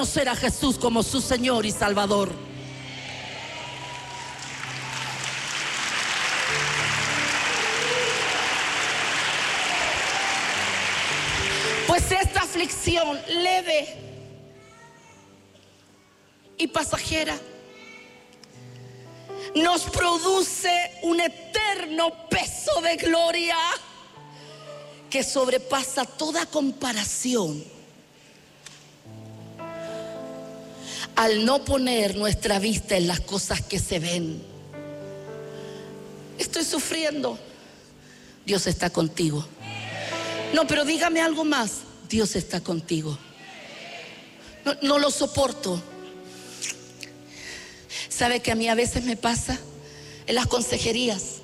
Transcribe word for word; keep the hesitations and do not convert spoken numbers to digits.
conocer a Jesús como su Señor y Salvador. Pues esta aflicción leve y pasajera nos produce un eterno peso de gloria que sobrepasa toda comparación al no poner nuestra vista en las cosas que se ven. Estoy sufriendo. Dios está contigo. No, pero dígame algo más. Dios está contigo. No, no lo soporto. ¿Sabe que a mí a veces me pasa en las consejerías?